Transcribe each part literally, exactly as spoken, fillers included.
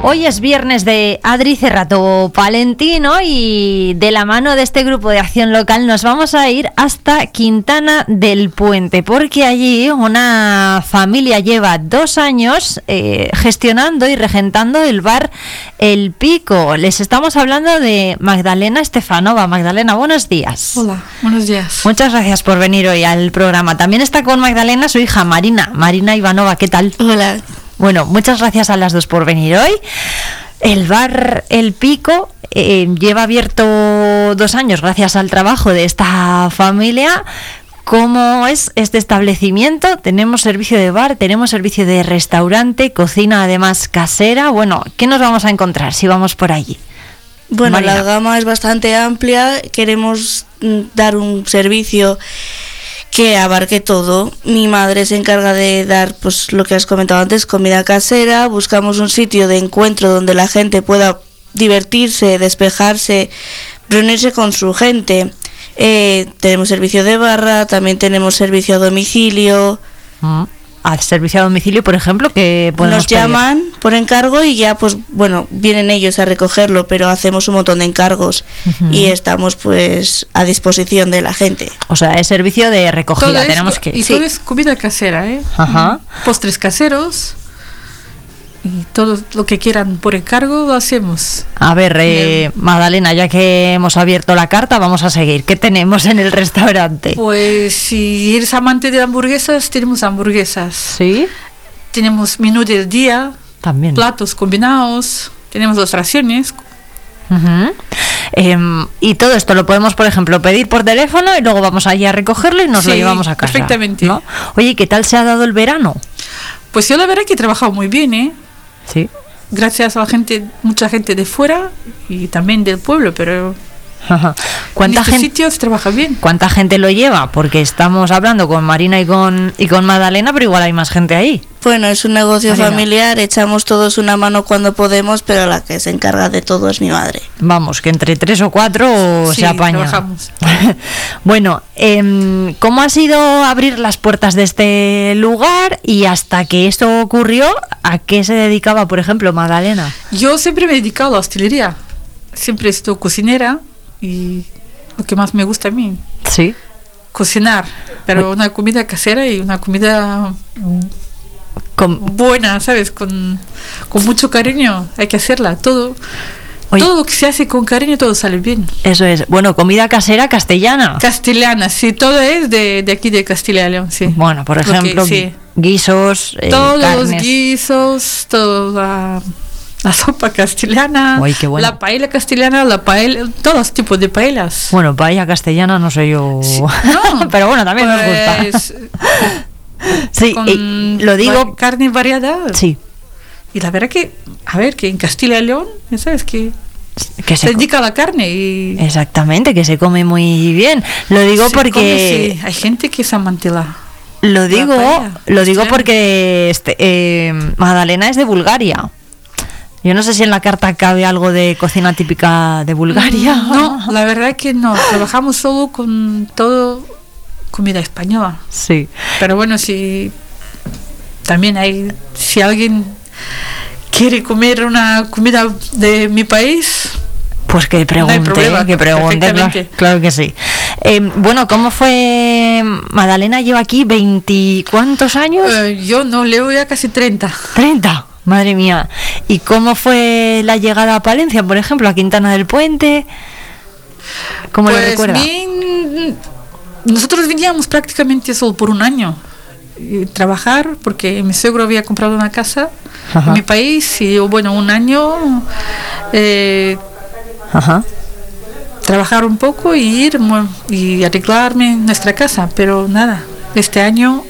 Hoy es viernes de Adri Cerrato Palentino y de la mano de este grupo de acción local nos vamos a ir hasta Quintana del Puente, porque allí una familia lleva dos años eh, gestionando y regentando el bar El Pico. Les estamos hablando de Magdalena Estefanova. Magdalena, buenos días. Hola, buenos días. Muchas gracias por venir hoy al programa. También está con Magdalena su hija Marina, Marina Ivanova. ¿Qué tal? Hola. Bueno, muchas gracias a las dos por venir hoy. El bar El Pico eh, lleva abierto dos años gracias al trabajo de esta familia. ¿Cómo es este establecimiento? Tenemos servicio de bar, tenemos servicio de restaurante, cocina además casera. Bueno, ¿qué nos vamos a encontrar si vamos por allí? Bueno, Marina. La gama es bastante amplia. Queremos dar un servicio que abarque todo. Mi madre se encarga de dar, pues lo que has comentado antes, comida casera. Buscamos un sitio de encuentro donde la gente pueda divertirse, despejarse, reunirse con su gente. Eh, tenemos servicio de barra, también tenemos servicio a domicilio. Mm. Al servicio a domicilio, por ejemplo, que podemos Nos llaman pedir por encargo y ya, pues bueno, vienen ellos a recogerlo, pero hacemos un montón de encargos uh-huh. y estamos pues a disposición de la gente. O sea, es servicio de recogida, todo tenemos es, que... Y sí. todo es comida casera, ¿eh? Ajá. Postres caseros y todo lo que quieran por encargo lo hacemos. A ver, eh, Magdalena, ya que hemos abierto la carta, vamos a seguir. ¿Qué tenemos en el restaurante? Pues si eres amante de hamburguesas, tenemos hamburguesas. ¿Sí? Tenemos menú del día, también platos combinados, tenemos dos raciones. Uh-huh. Eh, y todo esto lo podemos, por ejemplo, pedir por teléfono y luego vamos allí a recogerlo y nos sí, lo llevamos a casa. Perfectamente. ¿No? Oye, ¿qué tal se ha dado el verano? Pues yo la verdad que he trabajado muy bien, ¿eh? Sí. Gracias a la gente, mucha gente de fuera y también del pueblo, pero ¿Cuánta en este gente, sitio se trabaja bien? ¿Cuánta gente lo lleva? Porque estamos hablando con Marina y con y con Magdalena, pero igual hay más gente ahí. Bueno, es un negocio Marina. familiar, echamos todos una mano cuando podemos, pero la que se encarga de todo es mi madre. Vamos, que entre tres o cuatro sí, se apaña. Trabajamos. Bueno, eh, ¿cómo ha sido abrir las puertas de este lugar y hasta que esto ocurrió, a qué se dedicaba, por ejemplo, Magdalena? Yo siempre me he dedicado a la hostelería, siempre he sido cocinera y lo que más me gusta a mí. Sí. Cocinar, pero una comida casera y una comida con, buena, ¿sabes? Con, con mucho cariño, hay que hacerla, todo. Oye, todo lo que se hace con cariño, todo sale bien. Eso es. Bueno, comida casera castellana. Castellana, sí, todo es de, de aquí de Castilla y León, sí. Bueno, por ejemplo, que, sí. guisos, eh, todos carnes. los guisos, toda la sopa castellana, Uy, qué bueno. La paella castellana, la paella, todos los tipos de paellas. Bueno, paella castellana no sé yo, sí. No, pero bueno, también pues, nos gusta. Sí, con y lo digo. Carne variada. Sí. Y la verdad que, a ver, que en Castilla y León, ya sabes que, que se, se dedica a la carne y... Exactamente, que se come muy bien. Lo digo se porque... Come, sí. Hay gente que se amantela. Lo digo, lo digo porque este, eh, Magdalena es de Bulgaria. Yo no sé si en la carta cabe algo de cocina típica de Bulgaria. No, la verdad que no. Trabajamos solo con todo comida española. Sí. Pero bueno, si también hay, si alguien quiere comer una comida de mi país, pues que pregunte, no hay problema, que pregunte, claro, claro que sí. Eh, bueno, ¿cómo fue? Magdalena lleva aquí veinte, ¿cuántos años? Eh, yo no, leo ya casi treinta. ¿treinta? Madre mía. ¿Y cómo fue la llegada a Palencia, por ejemplo, a Quintana del Puente? ¿Cómo pues lo recuerda? Bien, nosotros veníamos prácticamente solo por un año y trabajar, porque mi suegro había comprado una casa Ajá. en mi país y yo, bueno, un año eh, Ajá. trabajar un poco y ir y arreglarme en nuestra casa, pero nada, este año...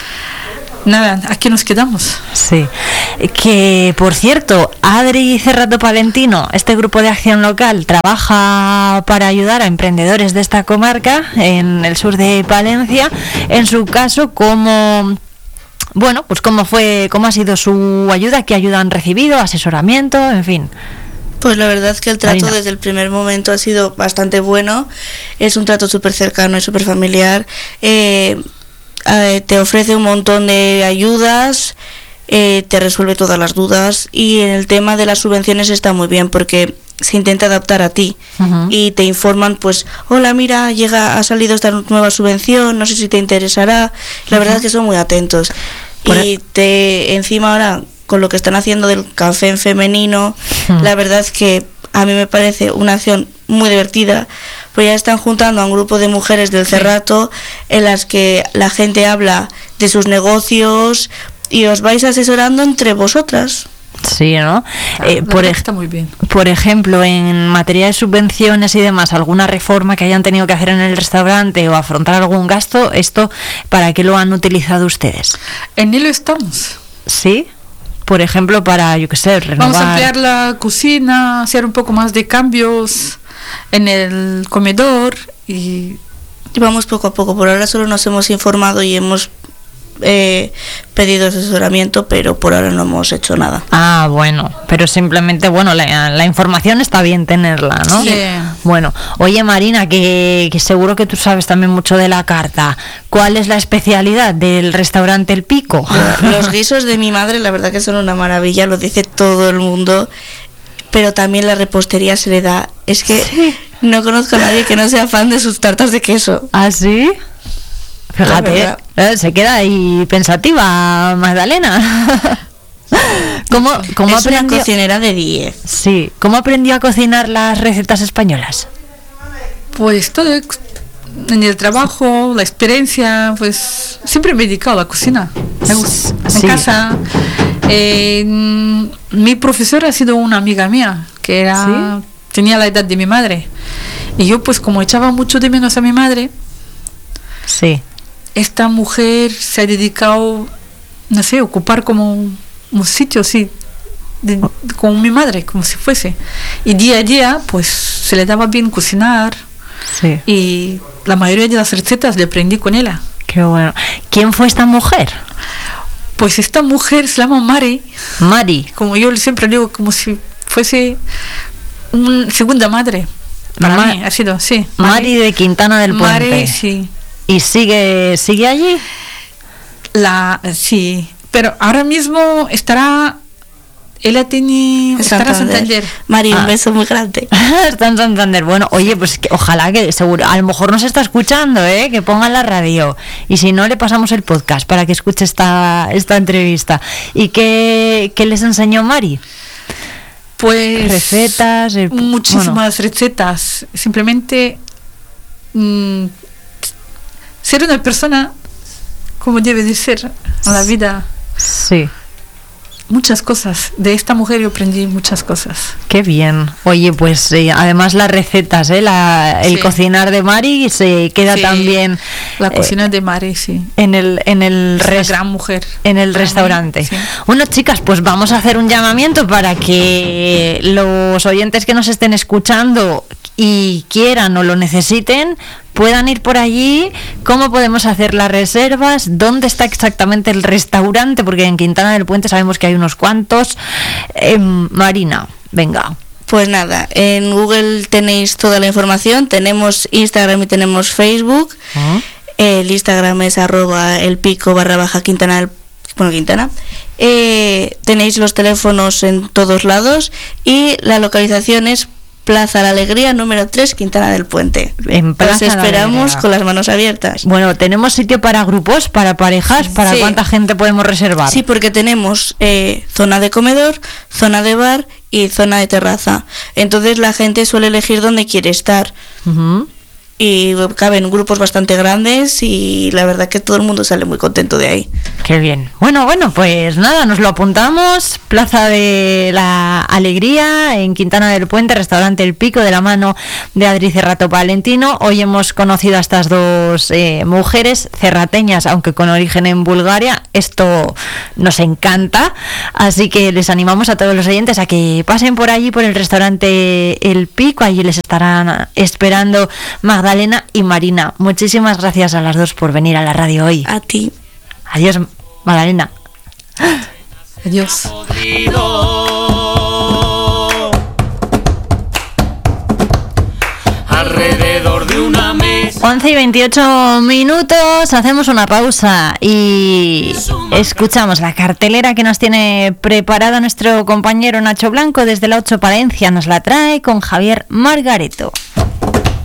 Nada, aquí nos quedamos. Sí. Que, por cierto, Adri Cerrato Palentino, este grupo de acción local, trabaja para ayudar a emprendedores de esta comarca, en el sur de Palencia. En su caso, ¿cómo, bueno, pues cómo fue, cómo ha sido su ayuda? ¿Qué ayuda han recibido? ¿Asesoramiento? En fin. Pues la verdad es que el trato Marina. desde el primer momento ha sido bastante bueno. Es un trato súper cercano y súper familiar. Eh... Eh, te ofrece un montón de ayudas eh, te resuelve todas las dudas, y en el tema de las subvenciones está muy bien porque se intenta adaptar a ti. Uh-huh. Y te informan, pues, hola, mira, llega ha salido esta nueva subvención, no sé si te interesará. La uh-huh. verdad es que son muy atentos. Por y te encima ahora con lo que están haciendo del café en femenino, uh-huh. la verdad es que a mí me parece una acción muy divertida, pues ya están juntando a un grupo de mujeres del Cerrato en las que la gente habla de sus negocios y os vais asesorando entre vosotras. Sí, ¿no? Claro, eh, por, está muy bien. Por ejemplo, en materia de subvenciones y demás, alguna reforma que hayan tenido que hacer en el restaurante o afrontar algún gasto, ¿esto para qué lo han utilizado ustedes? En ello estamos. ¿Sí? Por ejemplo, para, yo qué sé, renovar... Vamos a ampliar la cocina, hacer un poco más de cambios en el comedor y... y vamos poco a poco. Por ahora solo nos hemos informado y hemos eh, pedido asesoramiento, pero por ahora no hemos hecho nada. Ah, bueno, pero simplemente, bueno, la, la información está bien tenerla, ¿no? Sí. Bueno, oye, Marina, que, que seguro que tú sabes también mucho de la carta. ¿Cuál es la especialidad del restaurante El Pico? Los guisos de mi madre, la verdad que son una maravilla, lo dice todo el mundo, pero también la repostería se le da. Es que sí. No conozco a nadie que no sea fan de sus tartas de queso. ¿Ah, sí? Fíjate, eh, se queda ahí pensativa Magdalena. ¿Cómo, cómo es aprendió? Una cocinera de diez. Sí, ¿cómo aprendió a cocinar las recetas españolas? Pues todo en el trabajo, la experiencia, pues siempre me he dedicado a la cocina. Me gusta. En sí. casa. Eh, mi profesora ha sido una amiga mía que era ¿sí? tenía la edad de mi madre, y yo pues como echaba mucho de menos a mi madre. Sí. Esta mujer se ha dedicado, no sé, a ocupar como un, un sitio así, de, con mi madre, como si fuese. Y día a día, pues, se le daba bien cocinar. Sí. Y la mayoría de las recetas le aprendí con ella. Qué bueno. ¿Quién fue esta mujer? Pues esta mujer se llama Mari. Mari. Como yo siempre digo, como si fuese una segunda madre. Para Ma- mí ha sido, sí. Mari, Mari de Quintana del Puente. Mari, sí. ¿Y sigue sigue allí? La sí, pero ahora mismo estará, ella tiene estará en Santander. Mari, ah. un beso muy grande. Está en Santander. Bueno, oye, pues que, ojalá que seguro, a lo mejor nos está escuchando, ¿eh? Que pongan la radio, y si no le pasamos el podcast para que escuche esta esta entrevista. ¿Y qué, qué les enseñó Mari? Pues recetas, eh, muchísimas bueno. recetas. Simplemente mmm, ser una persona como debe de ser en la vida. Sí. Muchas cosas. De esta mujer yo aprendí muchas cosas. Qué bien. Oye, pues eh, además las recetas, ¿eh? La, el sí. cocinar de Mari se queda sí. también... La cocina eh, de Mari, sí. En el, en el es res- una gran mujer. En el restaurante. Sí. Bueno, chicas, pues vamos a hacer un llamamiento para que los oyentes que nos estén escuchando y quieran o lo necesiten, puedan ir por allí. ¿Cómo podemos hacer las reservas? ¿Dónde está exactamente el restaurante? Porque en Quintana del Puente sabemos que hay unos cuantos. Eh, Marina, venga. Pues nada, en Google tenéis toda la información. Tenemos Instagram y tenemos Facebook. ¿Ah? El Instagram es arroba el pico barra baja Quintana del bueno, Quintana. Eh, tenéis los teléfonos en todos lados y la localización es Plaza La Alegría, número tres, Quintana del Puente. En Plaza Os esperamos con las manos abiertas. Bueno, ¿tenemos sitio para grupos, para parejas? ¿Para sí. cuánta gente podemos reservar? Sí, porque tenemos eh, zona de comedor, zona de bar y zona de terraza. Entonces la gente suele elegir dónde quiere estar. Uh-huh. Y caben grupos bastante grandes y la verdad que todo el mundo sale muy contento de ahí. Qué bien. Bueno, bueno, pues nada, nos lo apuntamos. Plaza de la Alegría, en Quintana del Puente, restaurante El Pico, de la mano de Adri Cerrato Palentino. Hoy hemos conocido a estas dos eh, mujeres cerrateñas, aunque con origen en Bulgaria. Esto nos encanta, así que les animamos a todos los oyentes a que pasen por allí, por el restaurante El Pico. Allí les estarán esperando Magdalena Magdalena y Marina. Muchísimas gracias a las dos por venir a la radio hoy. A ti. Adiós, Magdalena. Adiós. Alrededor de una mesa. once y veintiocho minutos, hacemos una pausa y escuchamos la cartelera que nos tiene preparada nuestro compañero Nacho Blanco desde la ocho Palencia. Nos la trae con Javier Margareto.